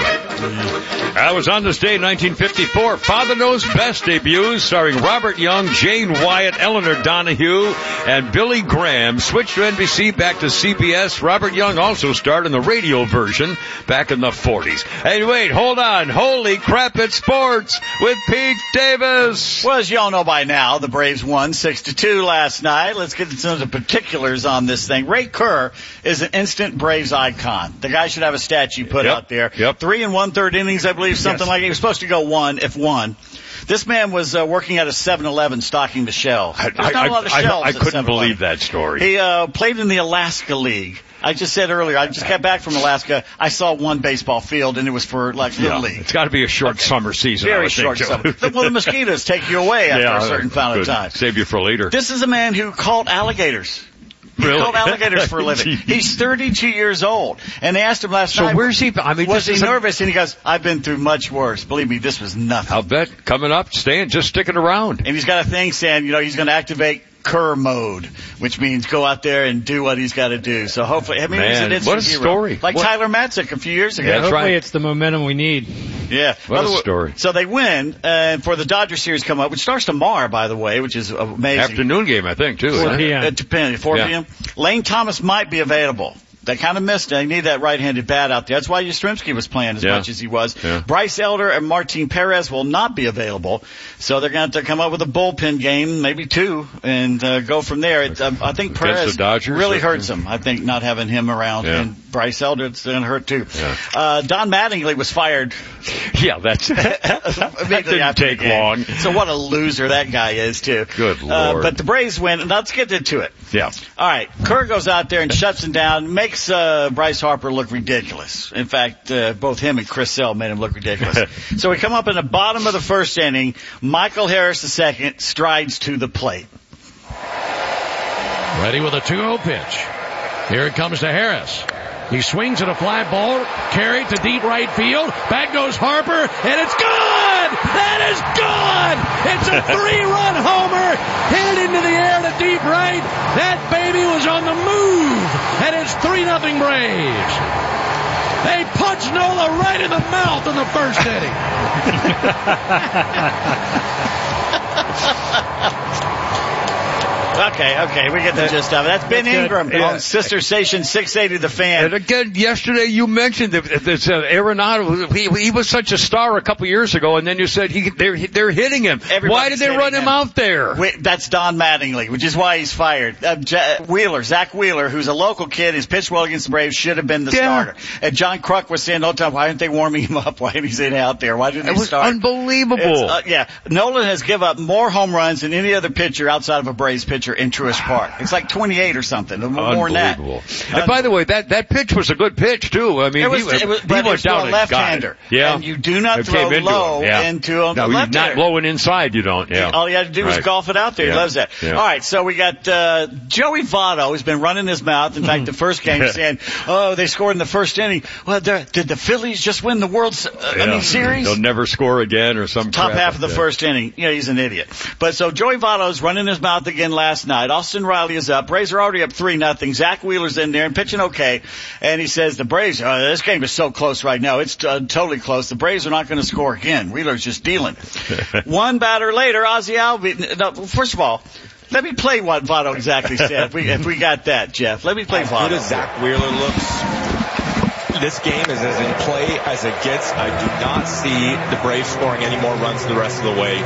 I was on this day in nineteen fifty-four. Father Knows Best debuts starring Robert Young, Jane Wyatt, Eleanor Donahue, and Billy Graham. Switched to N B C, back to C B S. Robert Young also starred in the radio version back in the forties. Hey, wait, hold on. Holy crap, it's sports with Pete Davis. Well, as you all know by now, the Braves won six to two last night. Let's get into some of the particulars on this thing. Ray Kerr is an instant Braves icon. The guy should have a statue put yep. out there. Yep. Three and one-third innings, I believe, something yes. like that. He was supposed to go one if one. This man was uh, working at a seven eleven stocking the shelves. There's not I, a lot of I, shelves I, I at couldn't seven eleven. believe that story. He uh, played in the Alaska League. I just said earlier, I just got back from Alaska. I saw one baseball field, and it was for, like, Little yeah, League. It's got to be a short okay. summer season. Very I short think, summer. Well, the mosquitoes take you away after yeah, a certain amount of time. Save you for later. This is a man who caught alligators. He really? caught alligators for a living. He's thirty-two years old. And they asked him last so night. So where's he? I mean, was he is nervous? A... And he goes, I've been through much worse. Believe me, this was nothing. I'll bet. Coming up, staying, just sticking around. And he's got a thing saying, you know, he's going to activate Kerr mode, which means go out there and do what he's got to do. So hopefully, I mean, Man, he's an instant what a hero. story. Like what? Tyler Matzik a few years ago. Yeah, that's hopefully right. it's the momentum we need. Yeah. What a story. So they win, and uh, for the Dodger series come up, which starts tomorrow, by the way, which is amazing. Afternoon game, I think, too. four p.m. It depends. four p.m. Yeah. Lane Thomas might be available. They kind of missed it. They need that right-handed bat out there. That's why Yastrzemski was playing as yeah. much as he was. Yeah. Bryce Elder and Martin Perez will not be available. So they're going to have to come up with a bullpen game, maybe two, and uh, go from there. It, uh, I think Perez really or, hurts him. I think not having him around. Yeah. And Bryce Elder, it's going to hurt too. Yeah. Uh, Don Mattingly was fired. Yeah, that's, that didn't take long. So what a loser that guy is, too. Good Lord. Uh, but the Braves win. And let's get into it. Yeah. All right. Kerr goes out there and shuts him down, makes uh, Bryce Harper look ridiculous. In fact, uh, both him and Chris Sale made him look ridiculous. So we come up in the bottom of the first inning. Michael Harris the second strides to the plate. Ready with a two oh pitch. Here it comes to Harris. He swings at a fly ball, carried to deep right field. Back goes Harper, and it's good! That is good! It's a three-run homer, hit it into the air to deep right. That baby was on the move, and it's three nothing Braves. They punched Nola right in the mouth in the first inning. Okay, okay, we get the gist of it. That's Ben That's Ingram good. Yeah. on Sister Station six eighty The Fan. And again, yesterday you mentioned that this uh, Arenado, he, he was such a star a couple years ago, and then you said he, they're, they're hitting him. Everybody's Why did they hitting run him, him. out there? We, that's Don Mattingly, which is why he's fired. Uh, J- Wheeler, Zach Wheeler, who's a local kid, he's pitched well against the Braves, should have been the Yeah. starter. And John Kruk was saying all the time, why aren't they warming him up? Why is he out there? Why didn't It he was start? unbelievable. It's, uh, yeah, Nolan has given up more home runs than any other pitcher outside of a Braves pitcher in Truist Park. It's like twenty-eight or something, more than that. Unbelievable. And by the way, that, that pitch was a good pitch, too. I mean, It was, he, it was, he but it went was to down a and got it. left-hander. Yeah. And you do not It throw came into low him, yeah. into a No, you're left not blowing inside, you don't. Yeah. All you had to do was Right. golf it out there. Yeah. He loves that. Yeah. All right, so we got uh, Joey Votto has been running his mouth. In fact, the first game he's saying, oh, they scored in the first inning. Well, did the Phillies just win the World uh, I Yeah. mean, Series? They'll never score again or some Top crap half of the like that. first inning. You know, he's an idiot. But so Joey Votto's running his mouth again last night. Austin Riley is up. Braves are already up three nothing. Zach Wheeler's in there and pitching okay. And he says the Braves, oh, this game is so close right now. It's uh, totally close. The Braves are not going to score again. Wheeler's just dealing. One batter later, Ozzie Albies. No, first of all, let me play what Votto exactly said. If we, if we got that, Jeff. Let me play As Votto. good as Zach Wheeler looks, this game is as in play as it gets. I do not see the Braves scoring any more runs the rest of the way.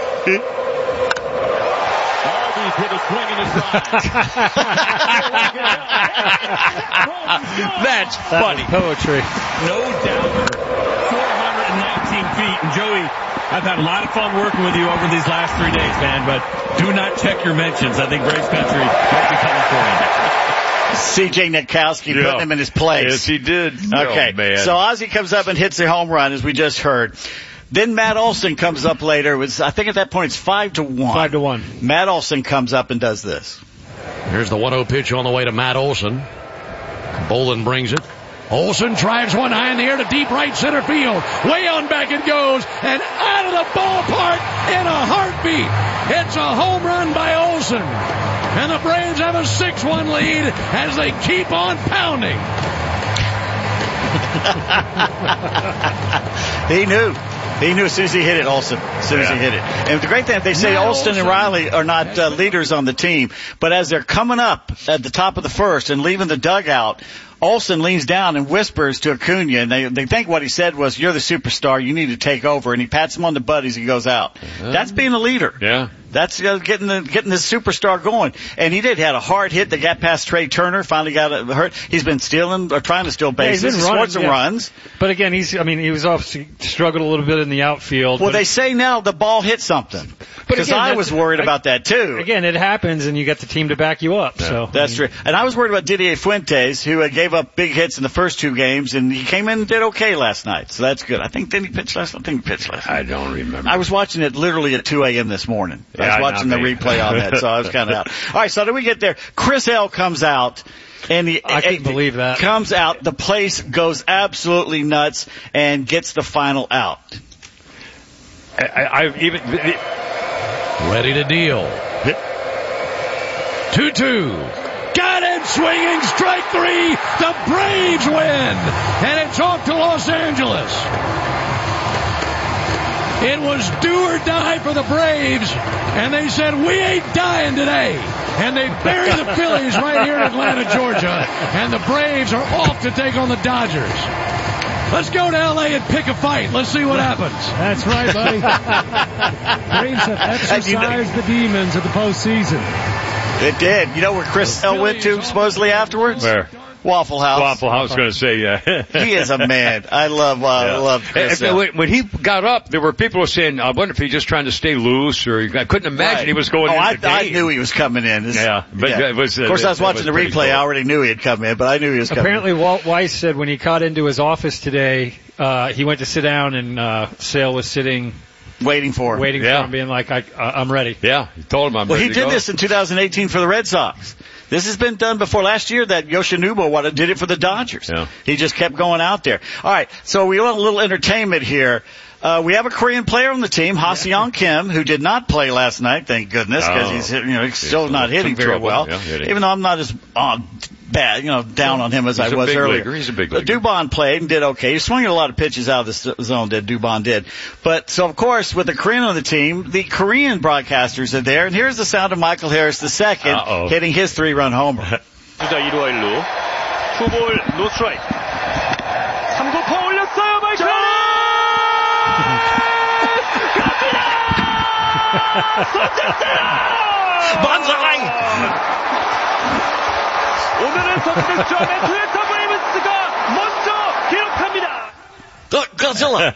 That's funny. Poetry. No doubt. four hundred nineteen feet. And Joey, I've had a lot of fun working with you over these last three days, man, but do not check your mentions. I think Braves Country might be coming for you. C J Nitkowski Yeah. putting him in his place. Yes, he did. Okay, Oh, man. so Ozzie comes up and hits a home run, as we just heard. Then Matt Olson comes up later. It was, I think at that point it's five to one. Five to one. Matt Olson comes up and does this. Here's the one oh pitch on the way to Matt Olson. Bolin brings it. Olson drives one high in the air to deep right center field. Way on back it goes, and out of the ballpark in a heartbeat. It's a home run by Olson. And the Braves have a six one lead as they keep on pounding. He knew. He knew as soon as he hit it, Olson. As soon as he hit it. And the great thing, they say Matt Olson and Olson. Riley are not uh, leaders on the team, but as they're coming up at the top of the first and leaving the dugout, Olson leans down and whispers to Acuna, and they they think what he said was, "You're the superstar. You need to take over." And he pats him on the butt as he goes out. Uh-huh. That's being a leader. Yeah. That's uh, getting the getting this superstar going. And he did had a hard hit that got past Trey Turner. Finally got it hurt. He's been stealing or trying to steal Yeah, he's bases. been he running, scored some yeah. runs. But again, he's, I mean, he was obviously struggled a little bit in the outfield. Well, but they say now the ball hit something. Because again, I that- was worried about that too. Again, it happens, and you get the team to back you up. So That's true. And I was worried about Didier Fuentes, who uh, gave up big hits in the first two games, and he came in and did okay last night. So that's good. I think didn't he pitch last night? I think he pitched last night. I don't remember. I was watching it literally at two a.m. this morning. I Yeah, was watching not the me. replay on that, so I was kind of out. All right, so then we get there. Chris L comes out. And he, I couldn't believe that. Comes out. The place goes absolutely nuts and gets the final out. I, I, I even Ready to deal. two two. Got it, swinging, strike three. The Braves win. And it's off to Los Angeles. It was do or die for the Braves. And they said, we ain't dying today. And they buried the Phillies right here in Atlanta, Georgia. And the Braves are off to take on the Dodgers. Let's go to L A and pick a fight. Let's see what happens. That's right, buddy. Braves have exercised the demons of the postseason. It did. You know where Chris L went to supposedly afterwards? Where? Waffle House. Waffle House, going to say, yeah. He is a man. I love, uh, Yeah. I love Chris And- and L. when, when he got up, there were people who were saying, I wonder if he's just trying to stay loose, or I couldn't imagine Right. he was going oh, in I, the I game. knew he was coming in. This- Yeah, but it was, uh, of course, I was it watching was the pretty replay. cool. I already knew he had come in, but I knew he was coming. apparently, Walt Weiss said when he got into his office today, uh, he went to sit down, and uh, Sale was sitting, waiting for him. waiting Yeah. for him, being like, I, uh, "I'm ready." Yeah, he told him I'm Well, ready he to did go. this in two thousand eighteen for the Red Sox. This has been done before. Last year, that Yoshinobu what did it for the Dodgers. Yeah. He just kept going out there. All right, so we want a little entertainment here. Uh, we have a Korean player on the team, Ha-seong Kim, who did not play last night, thank goodness, because Oh. he's, you know, he's still He's not in hitting some very trouble. well. Yeah, hitting. Even though I'm not as uh, bad, you know, down on him as He's I a was big earlier. leaguer. He's a big But leaguer. Dubon played and did okay. He swung a lot of pitches out of the s- zone, did Dubon did. But, so of course, with the Korean on the team, the Korean broadcasters are there, and here's the sound of Michael Harris the second Uh-oh. hitting his three-run homer. 주자 일 루 일 루. 투볼 노스트라이크. 삼 구 퍼 올렸어요. 마이클! 반사이! 오늘의 선수 점에 토요타 브레이브스가 먼저 기록합니다. The Godzilla,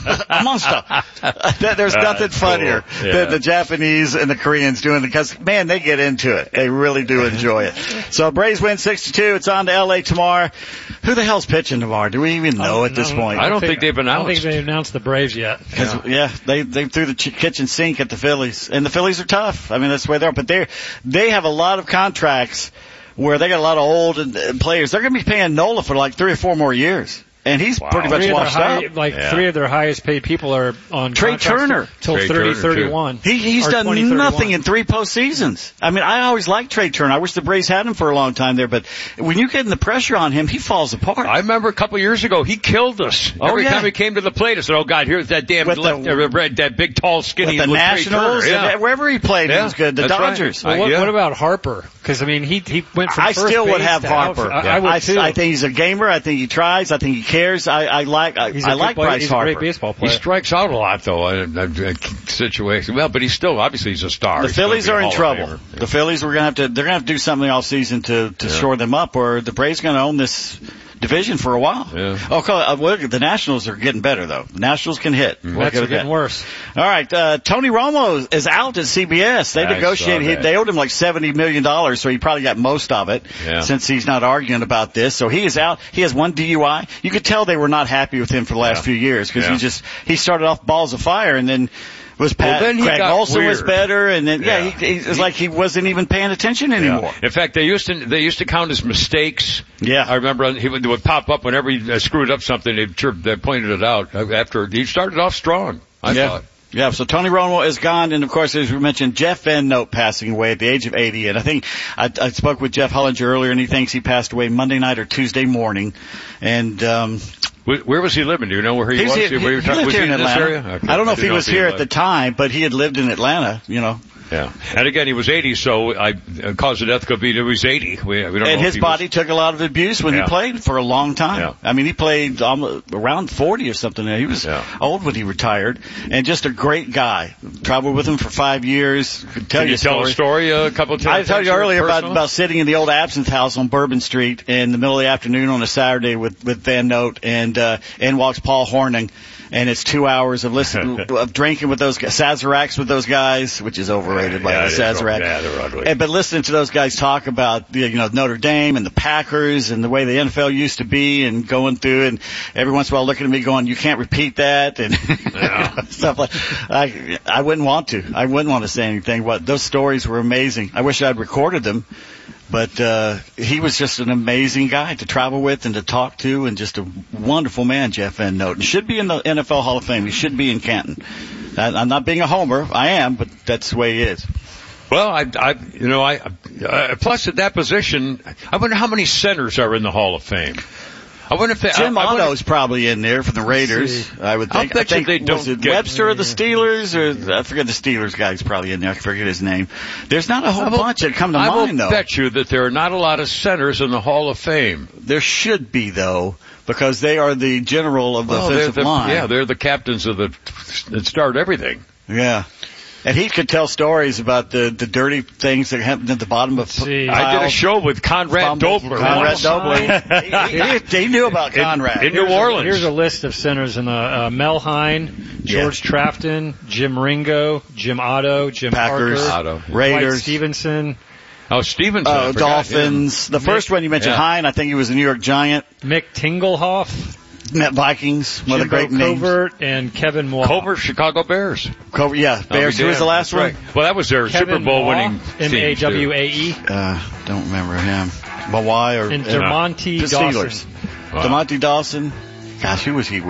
a monster. There's nothing funnier cool. Yeah. than the Japanese and the Koreans doing it because, man, they get into it. They really do enjoy it. So Braves win six to two. It's on to L A tomorrow. Who the hell's pitching tomorrow? Do we even know at this point? I don't think they've I don't announced. think they've announced the Braves yet. Yeah, yeah they they threw the ch- kitchen sink at the Phillies, and the Phillies are tough. I mean, that's the way they are. But they they have a lot of contracts where they got a lot of old uh, players. They're going to be paying Nola for like three or four more years. And he's Wow. pretty much Three of their washed high, up. Like Yeah. three of their highest paid people are on Trey contracts Turner. till Trey thirty Turner, thirty-one. He, he's Or done twenty thirty-one. nothing in three postseasons. I mean, I always liked Trey Turner. I wish the Braves had him for a long time there, but when you get in the pressure on him, he falls apart. I remember a couple years ago, he killed us. Oh, Every yeah. time he came to the plate, I said, oh, God, here's that damn With left, the- uh, red, that big, tall, skinny With the Trey Nationals, Turner. Yeah. and wherever he played, he Yeah, was good. The that's right. Dodgers. Well, I- what, yeah. what about Harper? Because I mean, he he went from I first still would base have to Harper. outfield. I, I would I, too. I think he's a gamer. I think he tries. I think he cares. I, I like. I, he's a I good like player. Bryce He's Harper. a great baseball He player. strikes out a lot, though, in a situation. Well, but he's still, obviously, he's a star. The He's gonna Phillies be a are in Hall of trouble. Famer. The Phillies were gonna have to. They're gonna have to do something all season to to Yeah. shore them up, or the Braves gonna own this division for a while. Yeah. Oh, cool. Uh, well, the Nationals are getting better though. The Nationals can hit. Mm-hmm. We'll Mets give are it getting that. worse. All right, uh, Tony Romo is out at C B S. They I negotiated. saw He, that. they owed him like seventy million dollars, so he probably got most of it Yeah. since he's not arguing about this. So he is out. He has one D U I. You could tell they were not happy with him for the last Yeah. few years because Yeah. he just he started off balls of fire and then. Was Well, Pat, then he Craig got Olson was weird. better, and then yeah, Yeah. he, he, it's like he wasn't even paying attention anymore. In fact, they used to they used to count his mistakes. Yeah. I remember he would, would pop up whenever he uh, screwed up something. They, they pointed it out after he started off strong. I yeah. thought. Yeah, so Tony Romo is gone, and of course, as we mentioned, Jeff Van Note passing away at the age of eighty, and I think I, I spoke with Jeff Hullinger earlier, and he thinks he passed away Monday night or Tuesday morning, and um Where, where was he living? Do you know where he he's was? here, Where you he, were he talking- lived was here he in in this Atlanta. area? Okay. I don't know I if he didn't was know if he here lived. at the time, but he had lived in Atlanta, you know. Yeah. And again, he was eighty, so I, uh, cause of death could be that he was eighty. We, we don't know And if his he body was, took a lot of abuse when Yeah. he played for a long time. Yeah. I mean, he played almost around forty or something. He was Yeah. old when he retired, and just a great guy. Traveled with him for five years. Could tell Can you you tell a story. story a couple of times? I told you earlier about, Personal? about sitting in the old Absinthe House on Bourbon Street in the middle of the afternoon on a Saturday with, with Van Note, and uh, in walks Paul Hornung, and it's two hours of listening, of drinking with those guys, Sazeracs with those guys, which is overrated by Yeah, the it is Sazerac. over- yeah, they're ugly. And, but listening to those guys talk about, the, you know, Notre Dame and the Packers and the way the N F L used to be and going through, and every once in a while looking at me going, you can't repeat that, and Yeah. stuff like I I wouldn't want to. I wouldn't want to say anything. What those stories were amazing. I wish I'd recorded them. But uh he was just an amazing guy to travel with and to talk to, and just a wonderful man, Jeff Van Note. And should be in the N F L Hall of Fame. He should be in Canton. I, I'm not being a homer. I am, but that's the way he is. Well, I, I, you know, I, uh, plus at that position, I wonder how many centers are in the Hall of Fame. I wonder if they, Jim I, I wonder- Otto's probably in there for the Raiders. I would I'll think. bet I you think, they don't was it get- Webster of the Steelers, or I forget the Steelers guy's probably in there. I forget his name. There's not a whole I will- bunch that come to I mind will though. bet you that there are not a lot of centers in the Hall of Fame. There should be though, because they are the general of the Well, they're offensive the, line. yeah, they're the captains of the that start everything. Yeah. And he could tell stories about the, the dirty things that happened at the bottom of See, I did a show with Conrad Fumbles. Dobler. Conrad once. Dobler. he, he, he knew about In- Conrad. in New Here's a- Orleans. Here's a list of centers in the uh, Mel Hine, George Trafton, Jim Ringo, Jim Otto, Jim Packers, Parker, Otto. Dwight Raiders, Stevenson, Oh, Stevenson. I uh, forgot Dolphins. The first one you mentioned, Yeah. Hine, I think he was a New York Giant. Mick Tinglehoff, Met Vikings, one of the Jimbo great names. Covert, and Kevin Moore. Covert, Chicago Bears. Cover, yeah, I'll Bears. be Who was the damned. last That's one? right. Well, that was their Kevin Super Bowl Waugh, winning M A W A E, Uh, don't remember him. Mawai or and uh, Dermonte the Dawson. Steelers. Wow. DeMonte Dawson. Gosh, who was he with?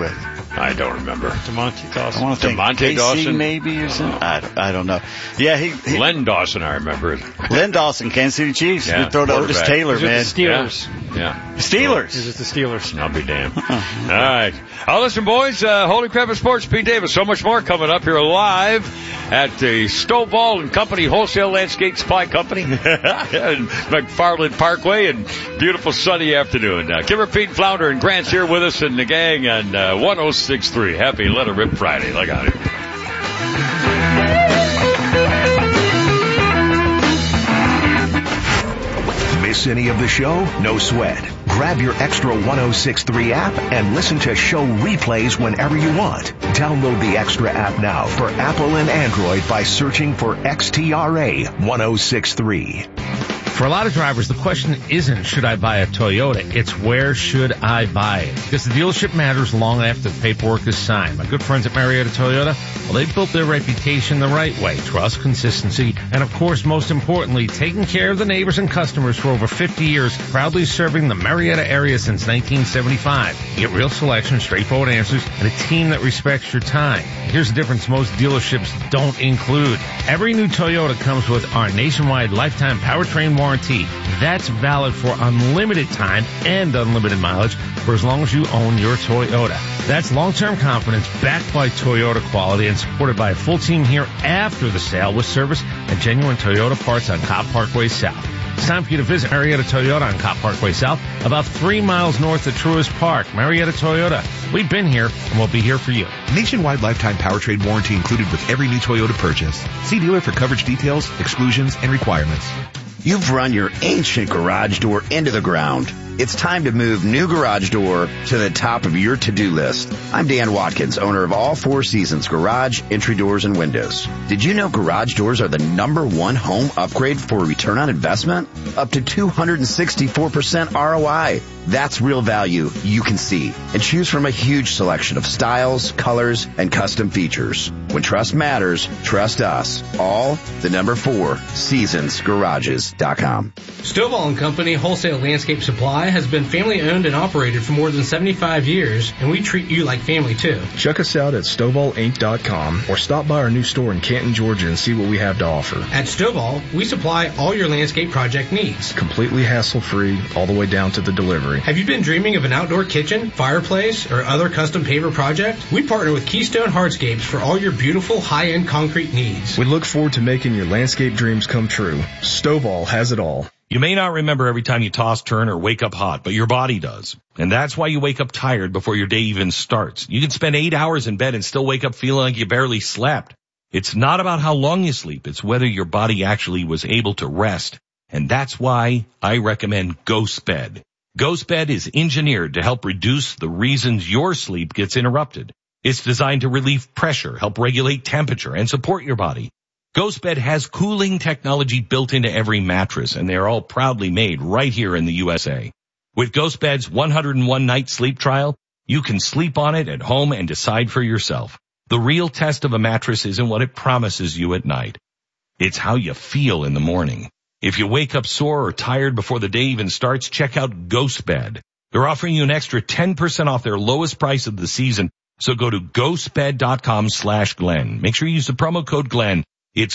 I don't remember. DeMonte Dawson. I want to think DeMonte K C Dawson? maybe or something. I don't, I don't know. Yeah, he, he Len Dawson, I remember. Len Dawson, Kansas City Chiefs. Yeah, He throw to Otis quarterback. Taylor, These are man. the Steelers. Yeah. Steelers. These are the Steelers. I'll be damned. All right. Oh, listen, boys. Uh, Holy Crap of Sports, Pete Davis. So much more coming up here live at the Stovall and Company Wholesale Landscape Supply Company in McFarland Parkway, and beautiful sunny afternoon. Uh, Kimmer, Pete, Flounder, and Grant's here with us and the gang on uh, one oh six point three. Happy Let It Rip Friday. Look at it. Miss any of the show? No sweat. Grab your Extra one oh six point three app and listen to show replays whenever you want. Download the Extra app now for Apple and Android by searching for X T R A one oh six point three. For a lot of drivers, the question isn't, should I buy a Toyota? It's, where should I buy it? Because the dealership matters long after the paperwork is signed. My good friends at Marietta Toyota, well, they've built their reputation the right way. Trust, consistency, and of course, most importantly, taking care of the neighbors and customers for over fifty years, proudly serving the Marietta area since nineteen seventy-five. You get real selection, straightforward answers, and a team that respects your time. Here's the difference most dealerships don't include. Every new Toyota comes with our nationwide lifetime powertrain warranty. That's valid for unlimited time and unlimited mileage for as long as you own your Toyota. That's long-term confidence backed by Toyota quality and supported by a full team here after the sale with service and genuine Toyota parts on Cobb Parkway South. It's time for you to visit Marietta Toyota on Cobb Parkway South, about three miles north of Truist Park. Marietta Toyota. We've been here, and we'll be here for you. Nationwide lifetime powertrain warranty included with every new Toyota purchase. See dealer for coverage details, exclusions, and requirements. You've run your ancient garage door into the ground. It's time to move new garage door to the top of your to-do list. I'm Dan Watkins, owner of All Four Seasons Garage, Entry Doors, and Windows. Did you know garage doors are the number one home upgrade for return on investment? Up to two hundred sixty-four percent R O I. That's real value you can see. And choose from a huge selection of styles, colors, and custom features. When trust matters, trust us. All the number four, seasons garages dot com. Stovall and Company Wholesale Landscape Supply has been family owned and operated for more than seventy-five years, and we treat you like family too. Check us out at stovall inc dot com or stop by our new store in Canton, Georgia and see what we have to offer. At Stovall, we supply all your landscape project needs. Completely hassle-free all the way down to the delivery. Have you been dreaming of an outdoor kitchen, fireplace, or other custom paver project? We partner with Keystone Hardscapes for all your beautiful high-end concrete needs. We look forward to making your landscape dreams come true. Stovall has it all. You may not remember every time you toss, turn, or wake up hot, but your body does. And that's why you wake up tired before your day even starts. You can spend eight hours in bed and still wake up feeling like you barely slept. It's not about how long you sleep. It's whether your body actually was able to rest. And that's why I recommend GhostBed. GhostBed is engineered to help reduce the reasons your sleep gets interrupted. It's designed to relieve pressure, help regulate temperature, and support your body. GhostBed has cooling technology built into every mattress, and they're all proudly made right here in the U S A. With GhostBed's one hundred one night sleep trial, you can sleep on it at home and decide for yourself. The real test of a mattress isn't what it promises you at night. It's how you feel in the morning. If you wake up sore or tired before the day even starts, check out GhostBed. They're offering you an extra ten percent off their lowest price of the season, so go to ghostbed.com slash Glenn. Make sure you use the promo code Glenn. It's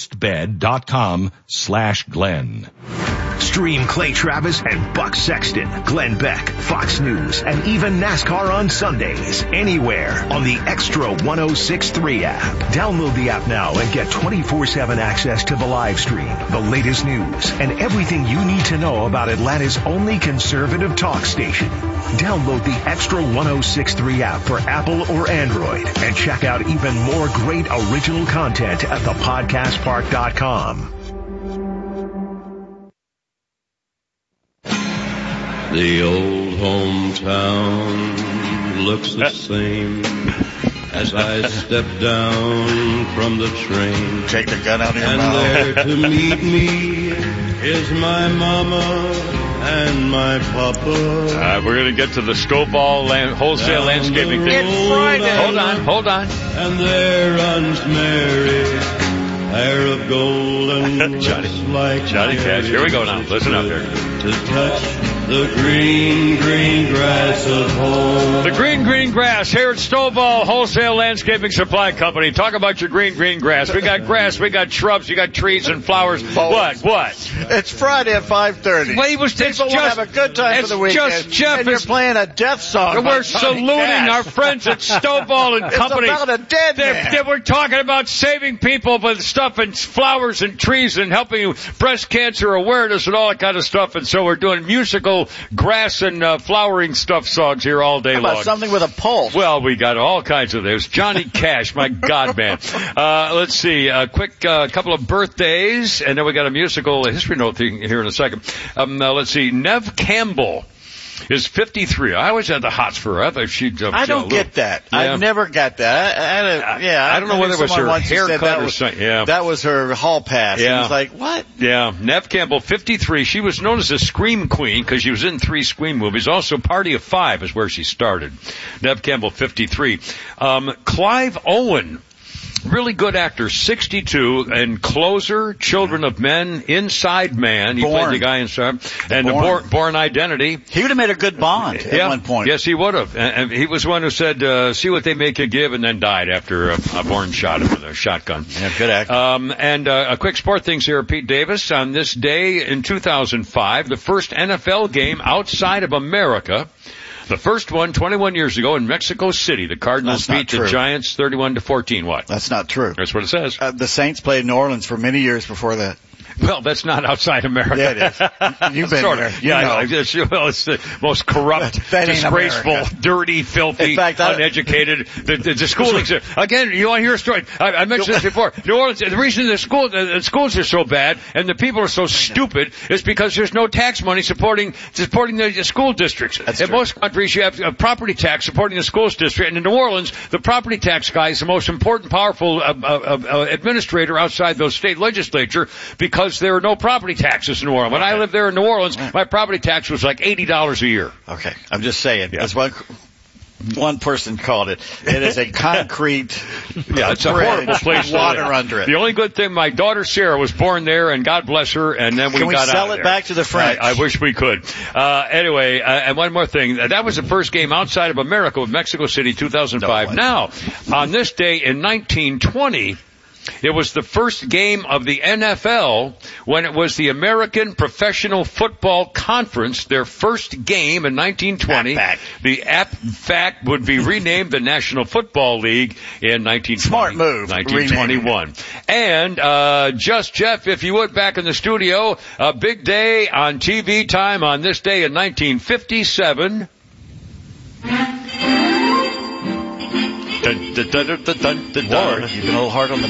ghostbed.com slash Glenn. Stream Clay Travis and Buck Sexton, Glenn Beck, Fox News, and even NASCAR on Sundays. Anywhere on the Extra one oh six point three app. Download the app now and get twenty-four seven access to the live stream, the latest news, and everything you need to know about Atlanta's only conservative talk station. Download the Extra one oh six point three app for Apple or Android and check out even more great original content at the podcast park dot com. The old hometown looks the same as I step down from the train. Take the gun out of your and mouth. And there to meet me is my mama and my papa. Uh, we're going to get to the Stovall land, Wholesale Down Landscaping. It's Friday. Hold on, hold on. And there runs Mary, hair of gold and Johnny, like Johnny Cash. Here we go now. Listen up here. To touch the green, green grass of home. The green, green grass here at Stovall Wholesale Landscaping Supply Company. Talk about your green, green grass. We got grass, we got shrubs, you got trees and flowers. What? What? It's Friday at five thirty. Well, it was, People it's want just, to have a good time for the weekend. Just, Jeff, and you're playing a death song. We're by saluting Cash. our friends at Stovall and Company. It's about a dead They're, man. they we're talking about saving people with stuff and flowers and trees and helping breast cancer awareness and all that kind of stuff. And so we're doing musical grass and uh, flowering stuff songs here all day How about long. something with a pulse? Well, we got all kinds of those. Johnny Cash, my God, man. Uh, let's see, a quick uh, couple of birthdays, and then we got a musical history note thing here in a second. Um, uh, let's see, Nev Campbell is fifty-three. I always had the hots for her. I thought she'd. Uh, I don't little, get that. Yeah. I've never got that. I, I, I, yeah, I don't know I whether it was someone her once said haircut that or was, something. Yeah, that was her hall pass. Yeah, I was like, what? Yeah, Nev Campbell, fifty-three. She was known as a Scream Queen because she was in three Scream movies. Also, Party of Five is where she started. Nev Campbell, fifty-three. Um, Clive Owen. Really good actor, sixty-two, and Closer, Children of Men, Inside Man. He Born. played the guy inside. And the Born. Born, Born Identity. He would have made a good Bond at yeah. one point. Yes, he would have. And, and he was one who said, uh, see what they make you give, and then died after uh, a Bourne shot him with a shotgun. Yeah, good actor. Um, and uh, a quick sport things here, Pete Davis. On this day in two thousand five, the first N F L game outside of America. The first one, twenty-one years ago in Mexico City. The Cardinals That's not beat true. the Giants thirty-one to fourteen. What? That's not true. That's what it says. Uh, the Saints played New Orleans for many years before that. Well, that's not outside America. Yeah, it is. You've been sort there. of. You Yeah, know. I know. It's, well, it's the most corrupt, That ain't disgraceful, America. dirty, filthy, In fact, I- uneducated. The, the, the schools are, again, you want to hear a story? I, I mentioned this before. New Orleans, the reason the school, the, the schools are so bad and the people are so stupid is because there's no tax money supporting, supporting the, the school districts. That's in true. most countries, you have a property tax supporting the schools district. And in New Orleans, the property tax guy is the most important, powerful uh, uh, uh, administrator outside the state legislature because there are no property taxes in New Orleans. When I lived there in New Orleans, my property tax was like eighty dollars a year. Okay, I'm just saying. Yeah. As one one person called it, it is a concrete. Yeah, it's a bridge horrible place with to water live. under it. The only good thing, my daughter Sarah was born there, and God bless her. And then we Can we got sell out of it there. back to the French? I, I wish we could. Uh, anyway, uh, and one more thing. That was the first game outside of America with Mexico City, two thousand five. Now, on this day in nineteen twenty. It was the first game of the N F L when it was the American Professional Football Conference, their first game in nineteen twenty. Back. The A P F A C would be renamed the National Football League in nineteen twenty. Smart move. nineteen twenty-one. And, uh, just Jeff, if you would, back in the studio, a big day on T V time on this day in nineteen fifty-seven. Dun, dun, dun, dun, dun, dun, dun. Lord, you've been a little hard on the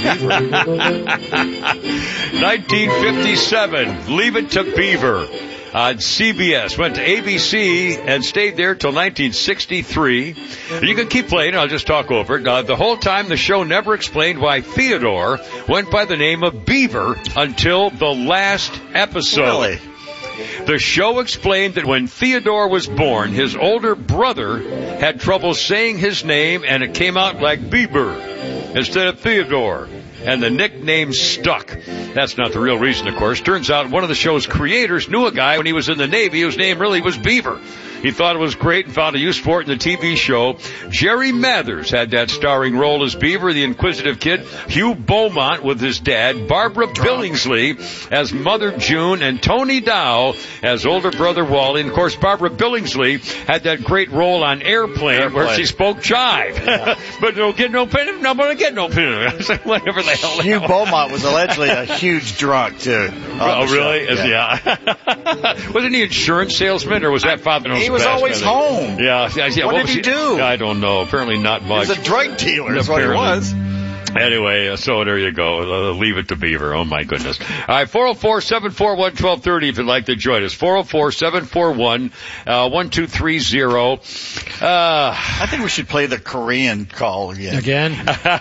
beaver. nineteen fifty-seven, Leave It to Beaver on C B S. Went to A B C and stayed there till nineteen sixty-three. You can keep playing. I'll just talk over it. Uh, the whole time the show never explained why Theodore went by the name of Beaver until the last episode. Really? The show explained that when Theodore was born, his older brother had trouble saying his name, and it came out like Bieber instead of Theodore. And the nickname stuck. That's not the real reason, of course. Turns out one of the show's creators knew a guy when he was in the Navy whose name really was Beaver. He thought it was great and found a use for it in the T V show. Jerry Mathers had that starring role as Beaver, the inquisitive kid. Hugh Beaumont with his dad. Barbara Billingsley as Mother June. And Tony Dow as older brother Wally. And, of course, Barbara Billingsley had that great role on Airplane, Airplane. where she spoke jive. Yeah. But don't get no pen. No, gonna get no pen. I was like, whatever the hell. Hugh Beaumont was allegedly a huge drunk, too. Oh, really? Yeah. yeah. Wasn't he an insurance salesman, or was that Father Knows He was Best, always I think? home. Yeah. yeah, yeah. What, What did was he do? I don't know. Apparently not He much. was a drug dealer, is what he Apparently. was. Anyway, uh, so there you go. Uh, leave it to Beaver. Oh, my goodness. All right, four oh four, seven four one, one two three oh if you'd like to join us. four oh four, seven four one, one two three oh. Uh, I think we should play the Korean call again. Again?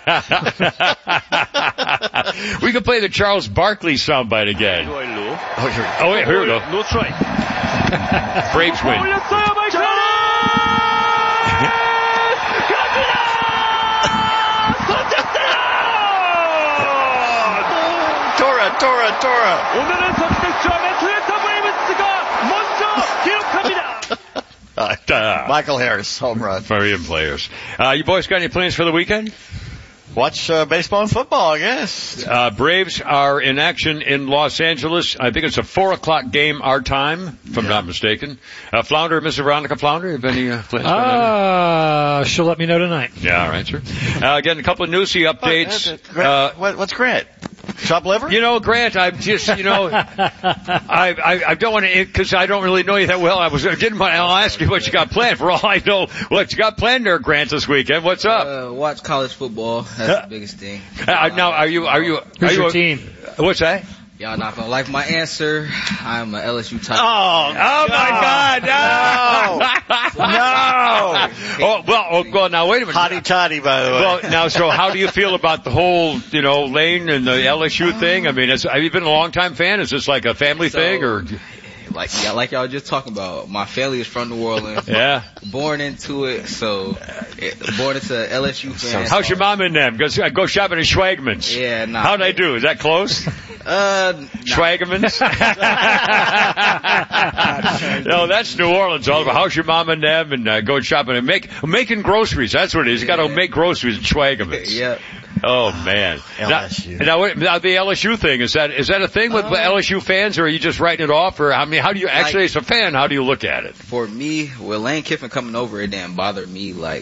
We could play the Charles Barkley soundbite again. Oh, here, Oh, wait, here we go. No strike. Braves win. Tora, Tora, Tora. 오늘은 선취 득점에 토요타 브레이브스가 먼저 기록합니다. Michael Harris, home run. Marion players. Uh, you boys got any plans for the weekend? Watch uh, baseball and football, I guess. Uh, Braves are in action in Los Angeles. I think it's a four o'clock game our time, if I'm yeah. not mistaken. Uh, Flounder, Missus Veronica Flounder, have any uh, plans? Uh, she'll let me know tonight. Yeah, all right, sir. Uh, again, a couple of newsy updates. Oh, Grant, uh, what, what's Grant? Chop liver? You know, Grant, I'm just, you know, I, I, I don't want to, because I don't really know you that well. I was, I didn't want to ask you what you got planned. For all I know, what you got planned there, Grant, this weekend. What's up? Uh, watch college football. That's the biggest thing. Uh, now, are you, are you, Who's are you your a, team? What's that? Y'all not gonna like my answer. I'm a L S U Tiger. Oh, oh my God, no! No! Oh, well, oh, well, now wait a minute. Hotty toddy, by the way. Well, now, so how do you feel about the whole, you know, Lane and the L S U thing? I mean, it's, have you been a long time fan? Is this like a family So, thing or? Like, yeah, like y'all just talking about, my family is from New Orleans. Yeah. Born into it, so, it, born into L S U fan. How's your mom and them? Go, go shopping at Schwagman's. Yeah, nah. How'd they do? Is that close? Uh, nah. Schwagman's? No, that's New Orleans all about. How's your mom and them? And uh, go shopping and make, making groceries. That's what it is. You gotta make groceries at Schwagman's. Yep. Oh man! L S U. Now, now, wait, now the L S U thing, is that is that a thing with Uh, L S U fans, or are you just writing it off? Or I mean, how do you actually, like, as a fan, how do you look at it? For me, with Lane Kiffin coming over, it didn't bother me, like,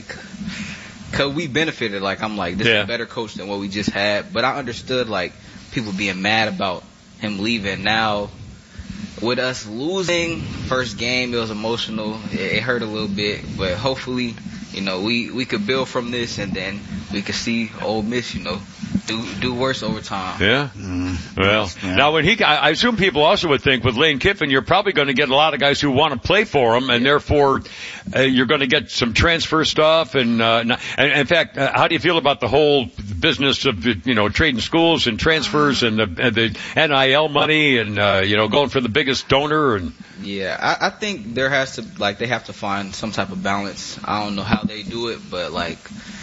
cause we benefited, like, I'm like, this Yeah. is a better coach than what we just had, but I understood, like, people being mad about him leaving. Now, with us losing first game, it was emotional, it, it hurt a little bit, but hopefully, you know, we, we could build from this, and then we could see Ole Miss, you know, do do worse over time. Yeah. Mm. Well, Yeah. now when he, I I assume people also would think with Lane Kiffin, you're probably going to get a lot of guys who want to play for him, and therefore uh, you're going to get some transfer stuff. And, uh, and, and in fact, uh, how do you feel about the whole business of, you know, trading schools and transfers and the, and the N I L money and, uh, you know, going for the biggest donor? And Yeah, I, I think there has to, like, they have to find some type of balance. I don't know how they do it, but, like,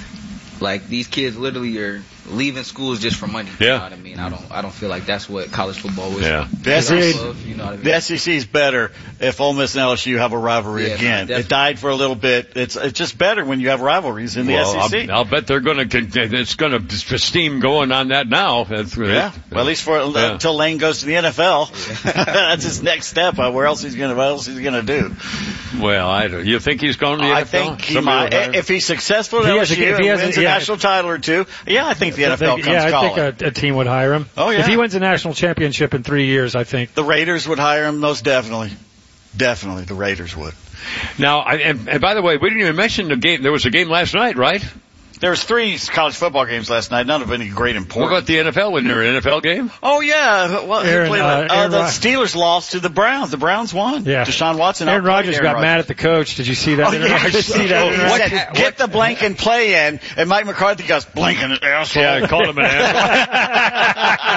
like these kids literally are leaving schools just for money. Yeah. You know what I mean? I don't, I don't feel like that's what college football is. Yeah. The S E C, Of, you know what I mean? the S E C is better if Ole Miss and L S U have a rivalry Yeah, again. no, it died for a little bit. It's it's just better when you have rivalries in the well, S E C. I'll, I'll bet they're going to, it's going to steam going on that now. That's, Yeah, well, at least for Yeah. until Lane goes to the N F L, that's his next step. Uh, Where else he's gonna? What else he's gonna do? Well, I don't, you think he's going to the I N F L? think he Somebody might. will hire- If he's successful at If he L has S a- U if he and has a- wins a yeah. national title or two, yeah, I think the N F L I think, comes yeah, I calling. think a, a team would hire him. Oh, yeah. If he wins a national championship in three years, I think. The Raiders would hire him, most definitely. Definitely, the Raiders would. Now, I, and, and by the way, we didn't even mention the game. There was a game last night, right? There was three college football games last night, none of any great What importance. about the N F L? Wasn't there an N F L game? Oh yeah, well, who Aaron, played uh, like- uh, Aaron the Rod- Steelers lost to the Browns. The Browns won. Yeah. Deshaun Watson. Aaron outplayed Rodgers Aaron got Rodgers. mad at the coach. Did you see that? Oh, yeah. Did you see that? He What- said, get the blanking play in, and Mike McCarthy goes, blanking asshole. Yeah, I called him an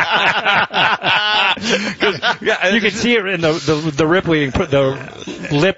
asshole. 'Cause, yeah, you can see it in the the, the Ripley put the lip